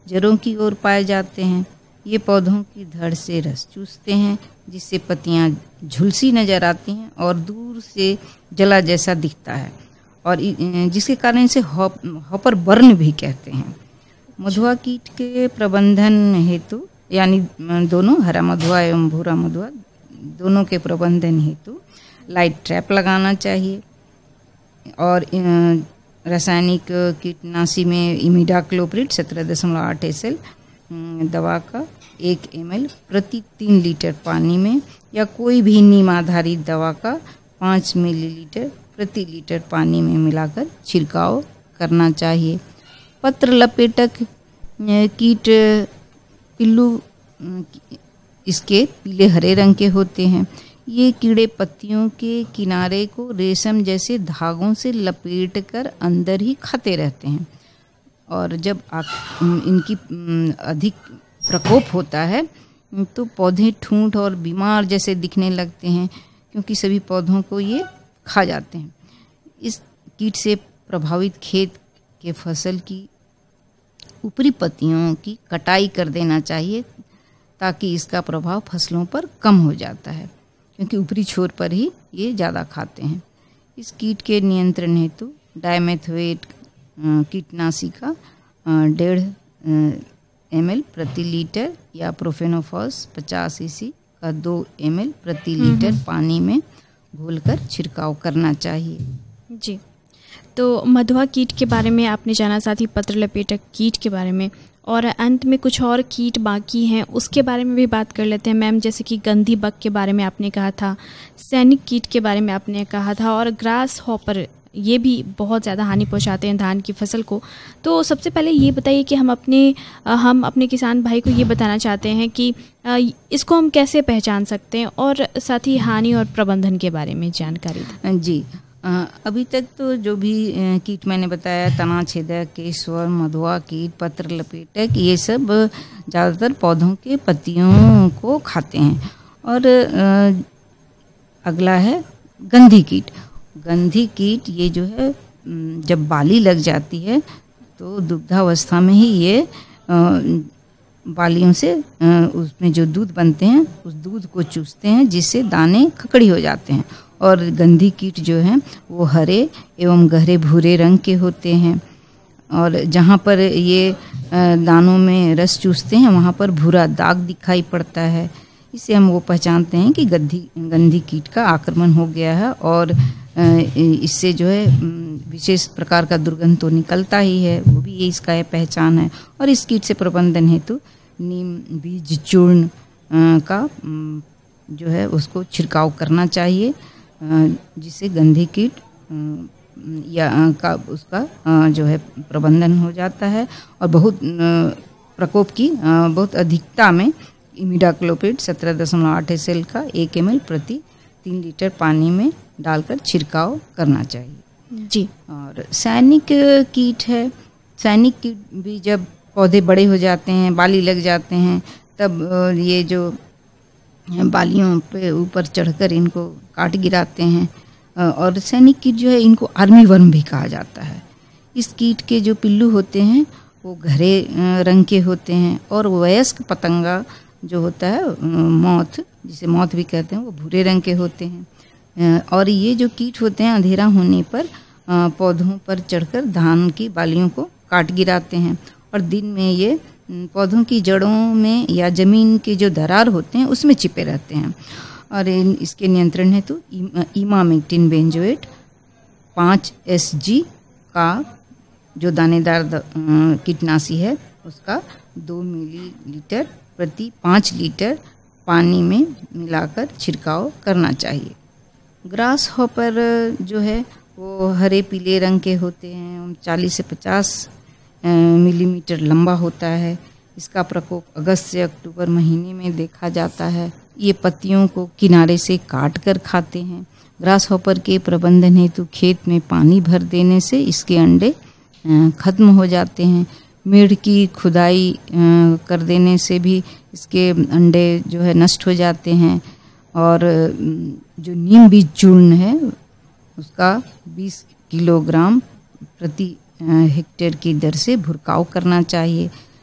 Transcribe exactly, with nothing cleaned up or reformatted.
जड़ों की ओर पाए जाते हैं। ये पौधों की धड़ से रस चूसते हैं, जिससे पत्तियां झुलसी नजर आती हैं और दूर से जला जैसा दिखता है, और जिसके कारण इसे हॉप हॉपर बर्न भी कहते हैं। मधुआ कीट के प्रबंधन हेतु, यानी दोनों हरा मधुआ एवं भूरा मधुआ दोनों के प्रबंधन हेतु लाइट ट्रैप लगाना चाहिए। और रासायनिक कीटनाशी में इमिडाक्लोप्रिड सत्रह दशमलव आठ एस एल दवा का एक एम एल प्रति तीन लीटर पानी में, या कोई भी नीम आधारित दवा का पाँच मिलीलीटर प्रति लीटर पानी में मिलाकर छिड़काव करना चाहिए। पत्र लपेटक कीट पिल्लू इसके पीले हरे रंग के होते हैं। ये कीड़े पत्तियों के किनारे को रेशम जैसे धागों से लपेटकर अंदर ही खाते रहते हैं, और जब आप इनकी अधिक प्रकोप होता है तो पौधे ठूंठ और बीमार जैसे दिखने लगते हैं, क्योंकि सभी पौधों को ये खा जाते हैं। इस कीट से प्रभावित खेत के फसल की ऊपरी पत्तियों की कटाई कर देना चाहिए, ताकि इसका प्रभाव फसलों पर कम हो जाता है, क्योंकि ऊपरी छोर पर ही ये ज़्यादा खाते हैं। इस कीट के नियंत्रण हेतु डायमेथोएट कीटनाशी का डेढ़ एम एल प्रति लीटर या प्रोफेनोफॉस पचास ईसी का दो एम एल प्रति लीटर पानी में घोलकर छिड़काव करना चाहिए। जी, तो मधुआ कीट के बारे में आपने जाना, साथ ही पत्र लपेटक कीट के बारे में, और अंत में कुछ और कीट बाकी हैं उसके बारे में भी बात कर लेते हैं मैम। जैसे कि गंधी बग के बारे में आपने कहा था, सैनिक कीट के बारे में आपने कहा था, और ग्रास हॉपर, ये भी बहुत ज़्यादा हानि पहुंचाते हैं धान की फसल को। तो सबसे पहले ये बताइए कि हम अपने हम अपने किसान भाई को ये बताना चाहते हैं कि इसको हम कैसे पहचान सकते हैं, और साथ ही हानि और प्रबंधन के बारे में जानकारी दें। जी, अभी तक तो जो भी कीट मैंने बताया, तना छेदक, केशवर, मधुआ कीट, पत्र लपेटक, ये सब ज़्यादातर पौधों के पत्तियों को खाते हैं। और अगला है गंधी कीट। गंधी कीट ये जो है जब बाली लग जाती है तो दुग्धावस्था में ही ये बालियों से उसमें जो दूध बनते हैं उस दूध को चूसते हैं, जिससे दाने खकड़ी हो जाते हैं। और गंधी कीट जो हैं वो हरे एवं गहरे भूरे रंग के होते हैं, और जहाँ पर ये दानों में रस चूसते हैं वहाँ पर भूरा दाग दिखाई पड़ता है। इससे हम वो पहचानते हैं कि गंधी गंधी कीट का आक्रमण हो गया है, और इससे जो है विशेष प्रकार का दुर्गंध तो निकलता ही है, वो भी ये इसका पहचान है। और इस कीट से प्रबंधन हेतु नीम बीज चूर्ण का जो है उसको छिड़काव करना चाहिए, जिससे गंधी कीट या का उसका जो है प्रबंधन हो जाता है। और बहुत प्रकोप की बहुत अधिकता में इमिडाक्लोप्रिड सत्रह दशमलव आठ एस एल का एक एम एल प्रति तीन लीटर पानी में डालकर छिड़काव करना चाहिए। जी, और सैनिक कीट है। सैनिक कीट भी जब पौधे बड़े हो जाते हैं, बाली लग जाते हैं, तब ये जो बालियों पे ऊपर चढ़कर इनको काट गिराते हैं। और सैनिक कीट जो है इनको आर्मी वर्म भी कहा जाता है। इस कीट के जो पिल्लू होते हैं वो गहरे रंग के होते हैं, और वयस्क पतंगा जो होता है मौथ, जिसे मौथ भी कहते हैं, वो भूरे रंग के होते हैं। और ये जो कीट होते हैं अंधेरा होने पर पौधों पर चढ़कर धान की बालियों को काट गिराते हैं, और दिन में ये पौधों की जड़ों में या जमीन के जो दरार होते हैं उसमें चिपे रहते हैं। और इसके नियंत्रण हेतु इमामेक्टिन बेंजोएट पाँच एस जी का जो दानेदार कीटनाशी है उसका दो मिलीलीटर प्रति पाँच लीटर पानी में मिलाकर छिड़काव करना चाहिए। ग्रास हॉपर जो है वो हरे पीले रंग के होते हैं, चालीस से पचास मिलीमीटर लंबा होता है। इसका प्रकोप अगस्त से अक्टूबर महीने में देखा जाता है। ये पत्तियों को किनारे से काट कर खाते हैं। ग्रास हॉपर के प्रबंधन हेतु खेत में पानी भर देने से इसके अंडे खत्म हो जाते हैं। मेढ़ की खुदाई कर देने से भी इसके अंडे जो है नष्ट हो जाते हैं। और जो नीम बीज चूर्ण है उसका बीस किलोग्राम प्रति हेक्टेयर की दर से भुरकाव करना चाहिए।